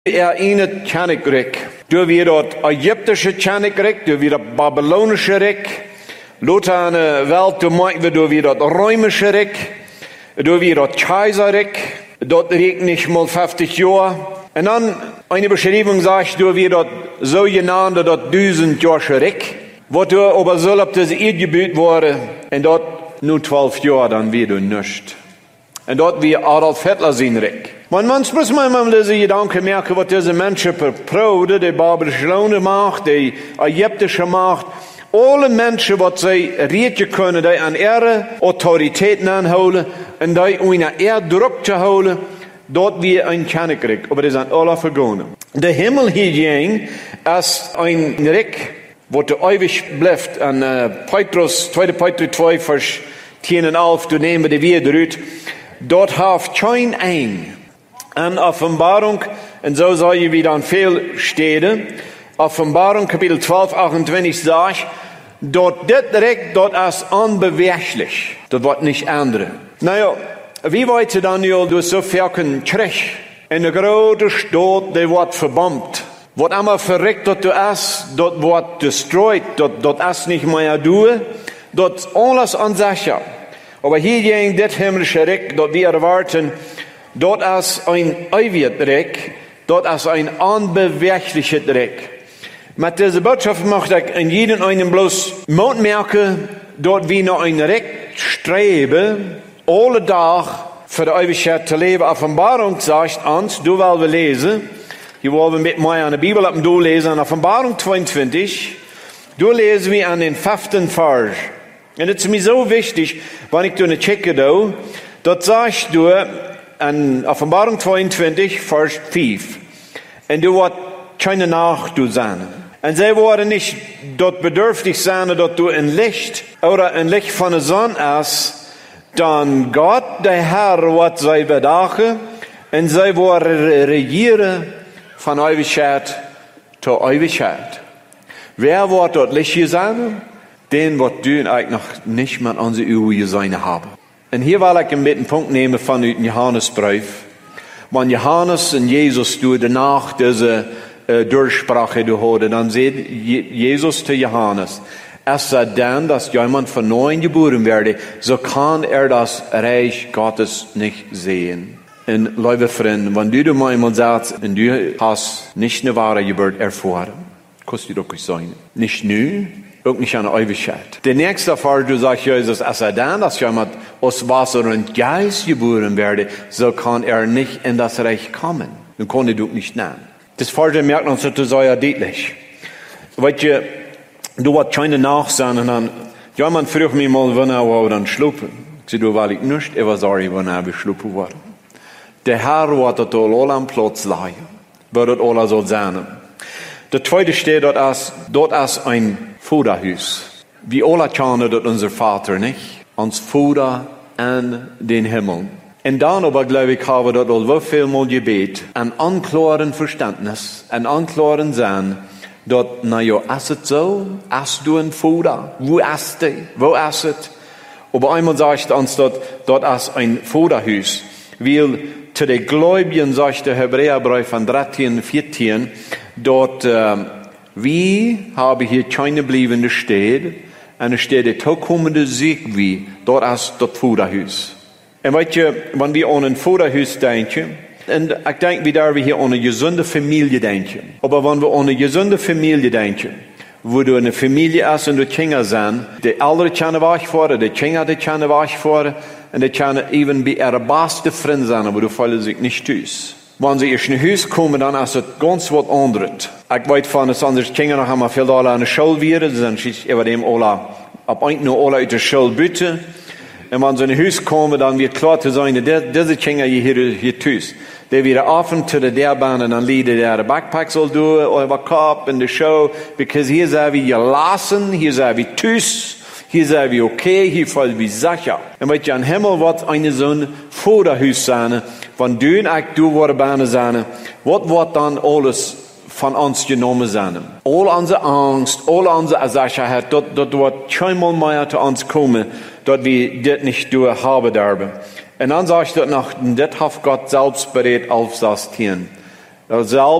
in Königreich. Du wie das ägyptische Königreich, du wie das babylonische Reich. Lothar eine Welt, du meinst du wie das römische Reich. Du wie das Kaiserreich. Dort reicht nicht mal 50 Jahre. Und dann eine Beschreibung sagt, du wie das so genannte, das 1000 Jahre Reich. Wo du aber soll auf das Erdgebiet wurde. Und dort nur 12 Jahre, dann wie du nicht. Und dort wie Adolf Hitler sein Reich. Man muss mal diese Gedanken merken, was diese Menschen verproden, die babylonische Macht, die ägyptische Macht. Alle Menschen, was sie reden können, die an ihre Autoritäten anholen und die einen Erdruck zu holen, dort wie ein Königreich. Aber die sind alle vergangen. Der Himmel hiergegen ist ein Reich, wo du ewig bleibt. An 2. Petrus 2, Vers 10 und 11, du nehmen die wieder rüt. Dort haft kein ein. An Offenbarung, und so soll je wieder an viel stehen. Offenbarung, Kapitel 12, 28 sagt, dort das Recht, dort ist unbeweglich. Das wird nicht ändern. Naja, wie weit Daniel, du so viel Krieg in der großen Stadt, die wird verbombt. Was einmal verreckt dort du ist, dort wird destroyed, dort ist nicht mehr du, dort alles unsicher. Aber hier gegen das himmlische Recht, dort wir erwarten, dort ist ein ewiges Recht, dort ist ein unbewegliches Recht. Mit dieser Botschaft möchte ich in jedem einen bloß Mut merken, dort wie noch ein Recht strebe, alle Tag für die Ewigkeit zu leben. Offenbarung sagt uns, du willst lesen, hier wollen wir mit mir an der Bibel ab und lesen, Offenbarung 22, du lesen wir an den 5. Vers. Und es ist mir so wichtig, wenn ich eine checke, dort sagst du, an Offenbarung 22, Vers 5. Und du wirst keine Nacht sein. Und sie werden nicht dort bedürftig sein, dass du ein Licht oder ein Licht von der Sonne hast. Dann Gott, der Herr, wird sie bedachen. Und sie werden regieren von Ewigkeit zu Ewigkeit. Wer wird dort Licht sein? Den wird du eigentlich noch nicht mal unsere Uhr sein haben. Und hier will ich einen Punkt nehmen von dem Johannesbrief. Wenn Johannes und Jesus danach diese Durchsprache hatten, dann sagt Jesus zu Johannes, es sei denn, dass jemand von neuem geboren werde, so kann das Reich Gottes nicht sehen. Und liebe Freunde, wenn du mal einmal sagst, und du hast nicht eine wahre Geburt erfahren, kannst du doch nicht sein. Nicht nur, auch nicht an der Ewigkeit. Der nächste Fall, du sagst, Jesus, es sei denn, dass jemand aus Wasser und Geist geboren werde, so kann nicht in das Reich kommen. Dann konnte du nicht nehmen. Das Falsche merkt uns sozusagen ja deutlich. Weißt du wirst keine Nachsehen, und dann, jemand fragt mich mal, wann dann schlupen. Ich sage, du, weil ich nicht immer sorry, wann wir schlupen worden. Der Herr wird das all am Platz leihen. Wird das alles so sein. Der zweite steht, dort ist ein Vaterhaus. Wie alle kennen das unser Vater, nicht? Uns Vater an den Himmel. Und dann aber, glaube ich, haben wir dort so viel mal gebet, ein unklaren Verständnis, ein unklaren Sinn, dort, ist es so? Hast du ein Vater? Wo ist der? Wo ist es? Aber einmal sagt uns dort ist ein Vaterhaus. Weil zu den Gläubigen sagt der Hebräerbrief von 13, 14, dort, wie habe hier keine bleibende Städte, eine Städte tokommende Sieg wie, dort ist das Vaterhaus. Und weißt du, wenn wir an ein Vaterhaus denken, und ich denke, wie da wir hier an eine gesunde Familie denken. Aber wenn wir an eine gesunde Familie denken, wo du eine Familie hast und du Kinder sind, die Eltern können wach fahren, die Kinder können wach fahren, und die können eben bei ihrer besten Freund sein, aber du fühlst dich nicht tust. Wenn sie in ein Haus kommen, dann ist es ganz was anderes. Ich weiß von, dass unsere Kinder noch einmal viel an der Schule werden, dann schießt über dem alle, ab eigentlich nur alle aus der Schule bitte. Und wenn sie in ein Haus kommen, dann wird klar zu sein, dass diese Kinder hier tust. Die werden offen zu der Bahn und dann liegen der Backpack soll durch, euer Kopf in der Show, because hier sind wir gelassen, hier sind wir tust. Hier sind wir okay, hier fallen wir sicher. Und weißt du, am Himmel wird eine so ein Vaterhaus sein, wenn du und ich durch sein, was wird dann alles von uns genommen sein? All unsere Angst, all unsere Sicherheit, dort wird keinmal mehr zu uns kommen, dort wir das nicht durchhaben dürfen. Und dann sagt er noch, das hat Gott selbst bereit aufsastieren. Selber